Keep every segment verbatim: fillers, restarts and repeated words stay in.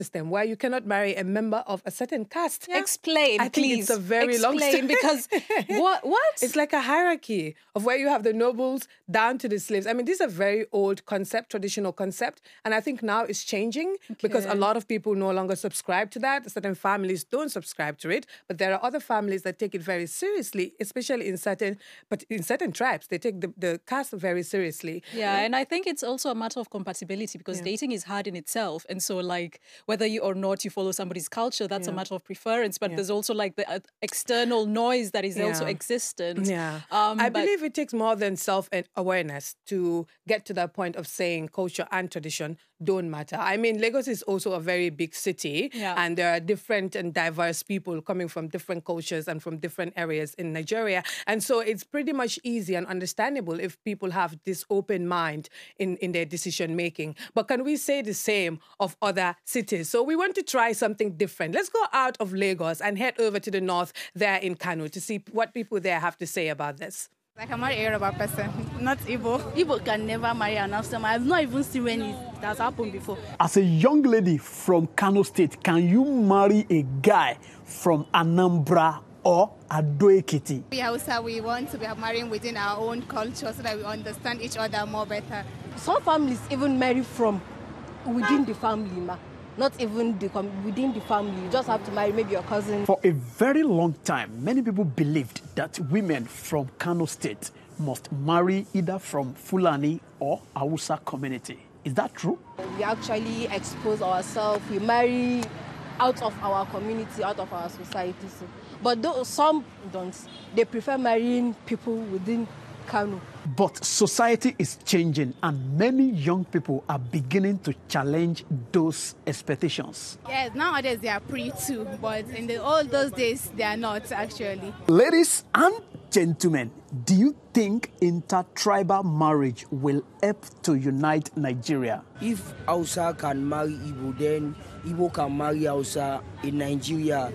system where you cannot marry a member of a certain caste. Yeah. Explain, I think please. It's a very Explain, long story. because what? What? It's like a hierarchy of where you have the nobles down to the slaves. I mean, this is a very old concept, traditional concept, and I think now it's changing okay. because a lot of people no longer subscribe to that. Certain families don't subscribe to it, but there are other families that take it very seriously, especially in certain, but in certain tribes, they take the, the caste very seriously. Yeah, and I think it's also a matter of compatibility because yeah. dating is hard in itself, and so like whether you or not you follow somebody's culture, that's yeah. a matter of preference. But yeah. there's also like the uh, external noise that is yeah. also existent. Yeah, um, I but... believe it takes more than self-awareness to get to that point of saying culture and tradition don't matter. I mean, Lagos is also a very big city, yeah. and there are different and diverse people coming from different cultures and from different areas in Nigeria. And so it's pretty much easy and understandable if people have this open mind in, in their decision making. But can we say the same of other cities? So we want to try something different. Let's go out of Lagos and head over to the north there in Kano to see what people there have to say about this. I can marry a Yoruba person, not Igbo. Igbo can never marry an Hausa. I've not even seen when it has happened before. As a young lady from Kano State, can you marry a guy from Anambra or Ado-Ekiti? We Hausa, we want to be marrying within our own culture so that we understand each other more better. Some families even marry from within the family, ma. Not even the, within the family. You just have to marry maybe your cousin. For a very long time, many people believed that women from Kano State must marry either from Fulani or Hausa community. Is that true? We actually expose ourselves. We marry out of our community, out of our society. So. But though some don't, they prefer marrying people within Kano. But society is changing and many young people are beginning to challenge those expectations. Yes, nowadays they are free too, but in the old those days they are not actually. Ladies and gentlemen, do you think intertribal marriage will help to unite Nigeria? If Hausa can marry Igbo, then Igbo can marry Hausa in Nigeria,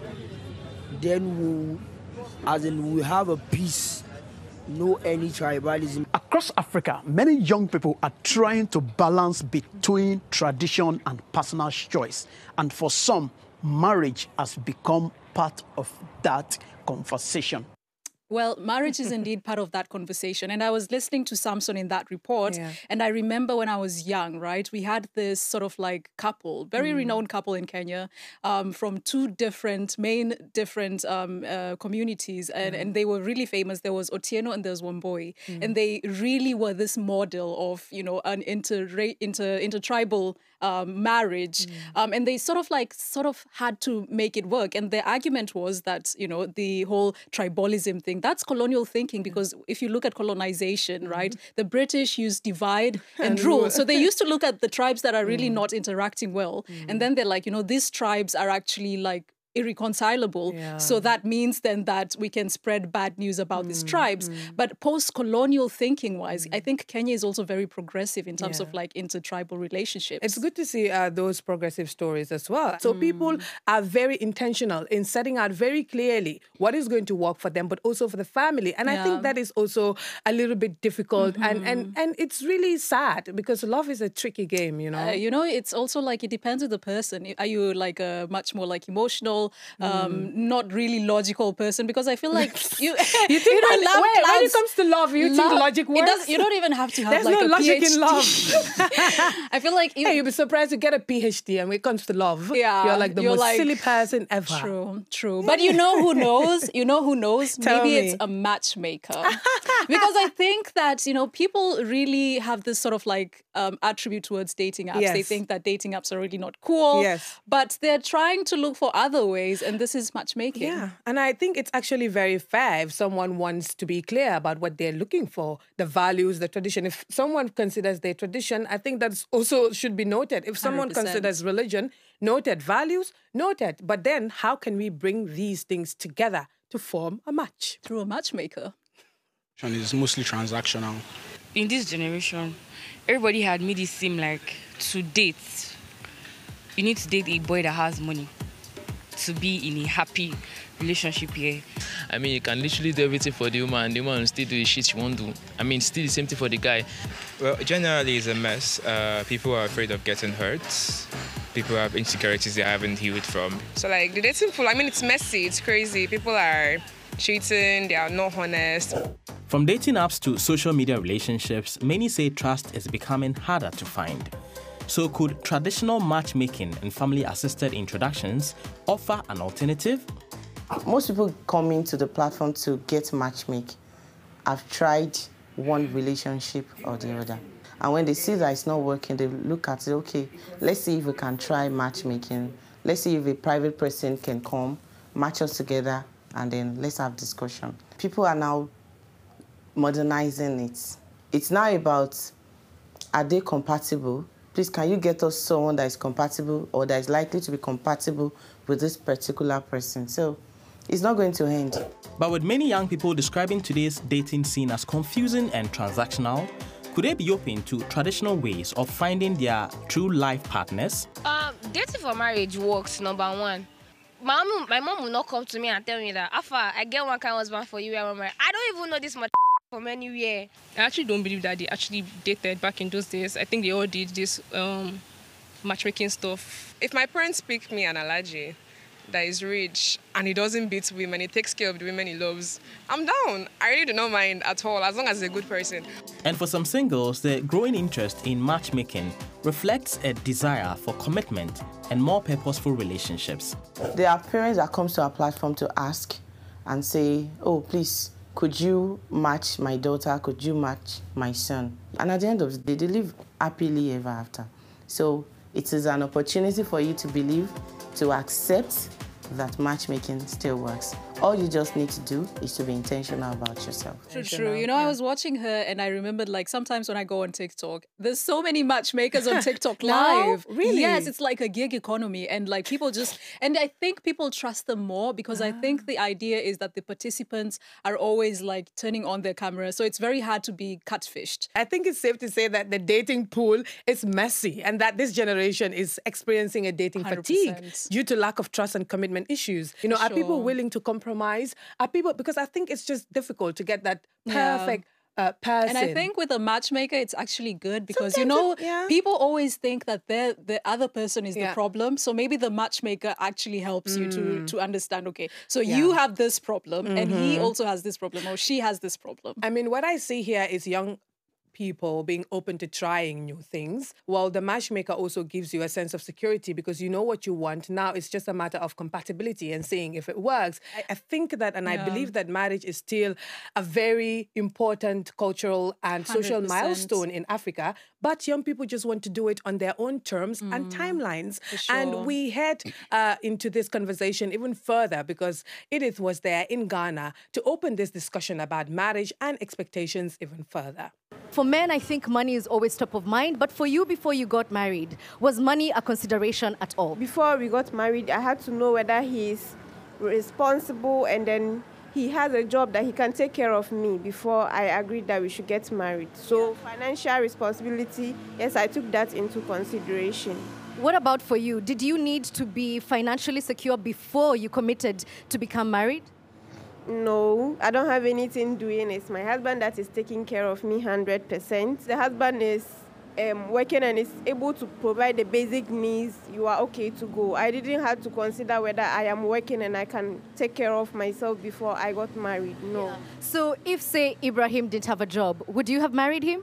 then we'll, as in we'll have a peace. No any tribalism. Across Africa, many young people are trying to balance between tradition and personal choice. And for some, marriage has become part of that conversation. Well, marriage is indeed part of that conversation. And I was listening to Samson in that report. Yeah. And I remember when I was young, right, we had this sort of like couple, very mm. renowned couple in Kenya um, from two different, main different um, uh, communities. And, mm. and they were really famous. There was Otieno and there was Wamboi. Mm. And they really were this model of, you know, an inter, inter, intertribal um, marriage. Mm. Um, and they sort of like, sort of had to make it work. And the argument was that, you know, the whole tribalism thing, that's colonial thinking, because if you look at colonization, mm-hmm. right, the British used divide and, and rule. So they used to look at the tribes that are really mm. not interacting well. Mm. And then they're like, you know, these tribes are actually like irreconcilable. Yeah. So that means then that we can spread bad news about mm, these tribes. Mm. But post-colonial thinking wise, mm. I think Kenya is also very progressive in terms yeah. of like intertribal relationships. It's good to see uh, those progressive stories as well. So mm. people are very intentional in setting out very clearly what is going to work for them, but also for the family. And yeah. I think that is also a little bit difficult. Mm-hmm. And, and, and it's really sad because love is a tricky game, you know? Uh, you know, it's also like, it depends on the person. Are you like a much more like emotional, Um, mm. not really logical person? Because I feel like you, you think you know, when, love wait, clouds, when it comes to love, you love, think logic works? It does, you don't even have to have There's like no a logic PhD. in love. I feel like you, hey, you'll be surprised to get a PhD, and when it comes to love, yeah, you're like the you're most like, silly person ever. True, true. But you know who knows? You know who knows? Tell Maybe me. It's a matchmaker. Because I think that, you know, people really have this sort of like um, attribute towards dating apps. Yes. They think that dating apps are really not cool. Yes. But they're trying to look for other ways, and this is matchmaking. Yeah, and I think it's actually very fair if someone wants to be clear about what they're looking for, the values, the tradition. If someone considers their tradition, I think that also should be noted. If someone one hundred percent considers religion, noted. Values, noted. But then how can we bring these things together to form a match? Through a matchmaker. It's mostly transactional. In this generation, everybody had made it seem like to date, you need to date a boy that has money to be in a happy relationship here. I mean, you can literally do everything for the woman, and the woman will still do the shit she won't do. I mean, still the same thing for the guy. Well, generally it's a mess. Uh, people are afraid of getting hurt. People have insecurities they haven't healed from. So like the dating pool, I mean, it's messy, it's crazy. People are cheating, they are not honest. From dating apps to social media relationships, many say trust is becoming harder to find. So could traditional matchmaking and family-assisted introductions offer an alternative? Most people come into the platform to get matchmake. I've tried one relationship or the other. And when they see that it's not working, they look at it, okay, let's see if we can try matchmaking. Let's see if a private person can come, match us together, and then let's have discussion. People are now modernizing it. It's now about, are they compatible? Please, can you get us someone that is compatible or that is likely to be compatible with this particular person? So it's not going to end. But with many young people describing today's dating scene as confusing and transactional, could they be open to traditional ways of finding their true life partners? Um, dating for marriage works, number one. My mom, my mom will not come to me and tell me that, Afa, I get one kind of husband for you. I don't even know this much from anywhere. I actually don't believe that they actually dated back in those days. I think they all did this um, matchmaking stuff. If my parents pick me an Alaji that is rich and he doesn't beat women, he takes care of the women he loves, I'm down. I really do not mind at all, as long as he's a good person. And for some singles, the growing interest in matchmaking reflects a desire for commitment and more purposeful relationships. There are parents that come to our platform to ask and say, oh, please, could you match my daughter? Could you match my son? And at the end of the day, they live happily ever after. So it is an opportunity for you to believe, to accept that matchmaking still works. All you just need to do is to be intentional about yourself. True, true. You know, yeah. I was watching her and I remembered, like, sometimes when I go on TikTok, there's so many matchmakers on TikTok live. Really? Yes, it's like a gig economy. And like people just, and I think people trust them more because ah. I think the idea is that the participants are always like turning on their camera. So it's very hard to be catfished. I think it's safe to say that the dating pool is messy and that this generation is experiencing a dating one hundred percent fatigue due to lack of trust and commitment issues. You know, For are sure. people willing to compromise? Are people, because I think it's just difficult to get that perfect yeah. uh, person. And I think with a matchmaker, it's actually good because, Sometimes you know, it, yeah. people always think that the other person is yeah. the problem. So maybe the matchmaker actually helps mm. you to, to understand, okay, so yeah. you have this problem mm-hmm. and he also has this problem or she has this problem. I mean, what I see here is young people being open to trying new things, while the matchmaker also gives you a sense of security because you know what you want. Now it's just a matter of compatibility and seeing if it works. I, I think that, and yeah. I believe that marriage is still a very important cultural and social one hundred percent milestone in Africa, but young people just want to do it on their own terms mm. and timelines. Sure. And we head uh, into this conversation even further because Edith was there in Ghana to open this discussion about marriage and expectations even further. For men, I think money is always top of mind. But for you, before you got married, was money a consideration at all? Before we got married, I had to know whether he's responsible and then he has a job that he can take care of me before I agreed that we should get married. So financial responsibility, yes, I took that into consideration. What about for you? Did you need to be financially secure before you committed to become married? No, I don't have anything doing. It's my husband that is taking care of me one hundred percent. The husband is um, working and is able to provide the basic needs. You are okay to go. I didn't have to consider whether I am working and I can take care of myself before I got married. No. Yeah. So if, say, Ibrahim didn't have a job, would you have married him?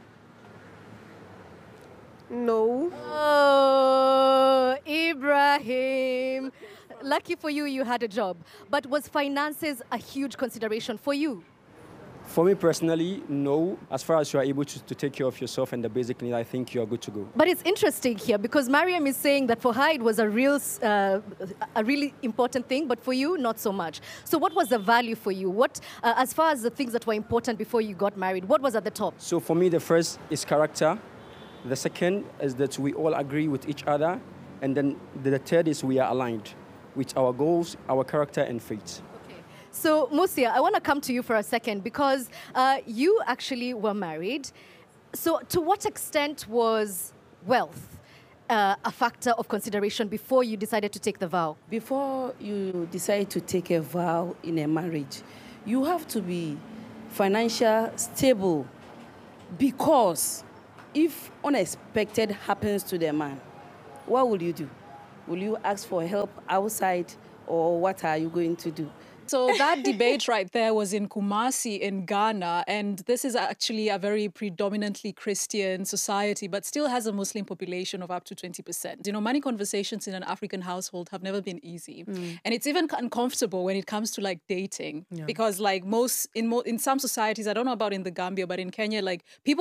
No. Oh, Ibrahim. Lucky for you, you had a job. But was finances a huge consideration for you? For me personally, no. As far as you are able to, to take care of yourself and the basic needs, I think you are good to go. But it's interesting here because Mariam is saying that for her it was a real, uh, a really important thing, but for you, not so much. So what was the value for you? What, uh, as far as the things that were important before you got married, what was at the top? So for me, the first is character. The second is that we all agree with each other. And then the third is we are aligned with our goals, our character, and faith. Okay. So, Musia, I want to come to you for a second because uh, you actually were married. So, to what extent was wealth uh, a factor of consideration before you decided to take the vow? Before you decide to take a vow in a marriage, you have to be financially stable because if unexpected happens to the man, what will you do? Will you ask for help outside, or what are you going to do? So that debate right there was in Kumasi in Ghana, and this is actually a very predominantly Christian society, but still has a Muslim population of up to twenty percent. You know, money conversations in an African household have never been easy. Mm. And it's even uncomfortable when it comes to like dating, yeah. because like most, in, mo- in some societies, I don't know about in the Gambia, but in Kenya, like people